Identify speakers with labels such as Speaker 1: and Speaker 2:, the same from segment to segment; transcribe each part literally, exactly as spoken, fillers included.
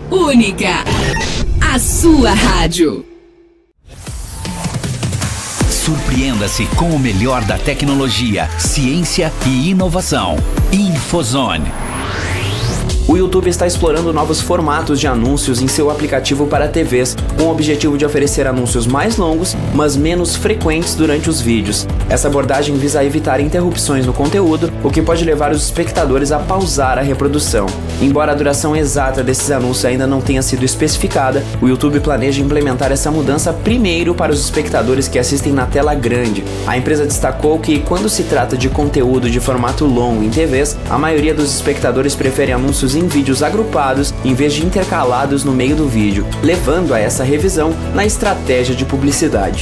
Speaker 1: Única, a sua rádio.
Speaker 2: Surpreenda-se com o melhor da tecnologia, ciência e inovação. Infozone.
Speaker 3: O YouTube está explorando novos formatos de anúncios em seu aplicativo para T Vs, com o objetivo de oferecer anúncios mais longos, mas menos frequentes durante os vídeos. Essa abordagem visa evitar interrupções no conteúdo, o que pode levar os espectadores a pausar a reprodução. Embora a duração exata desses anúncios ainda não tenha sido especificada, o YouTube planeja implementar essa mudança primeiro para os espectadores que assistem na tela grande. A empresa destacou que, quando se trata de conteúdo de formato longo em T Vs, a maioria dos espectadores prefere anúncios em vídeos agrupados em vez de intercalados no meio do vídeo, levando a essa revisão na estratégia de publicidade.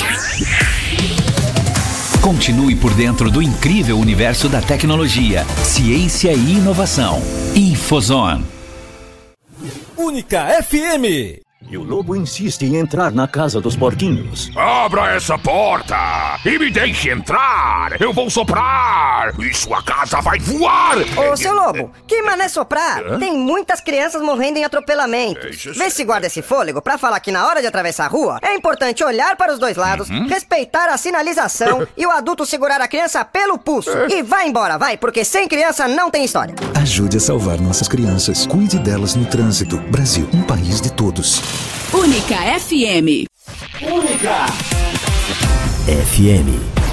Speaker 2: Continue por dentro do incrível universo da tecnologia, ciência e inovação. Infozone.
Speaker 4: Única F M.
Speaker 5: E o lobo insiste em entrar na casa dos porquinhos.
Speaker 6: Abra essa porta e me deixe entrar. Eu vou soprar e sua casa vai voar.
Speaker 7: Ô, seu lobo, que mané soprar? Hã? Tem muitas crianças morrendo em atropelamentos. Vê se guarda esse fôlego pra falar que na hora de atravessar a rua é importante olhar para os dois lados, uhum. respeitar a sinalização e o adulto segurar a criança pelo pulso. E vai embora, vai, porque sem criança não tem história.
Speaker 8: Ajude a salvar nossas crianças. Cuide delas no trânsito. Brasil, um país de todos.
Speaker 1: Única F M.
Speaker 9: Única F M.